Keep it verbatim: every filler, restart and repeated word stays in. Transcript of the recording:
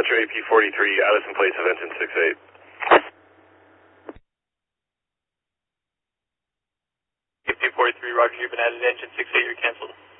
Metro A P forty-three, Addison Place, of engine six eight. A P forty-three, roger, you've been added engine six eight, you're canceled.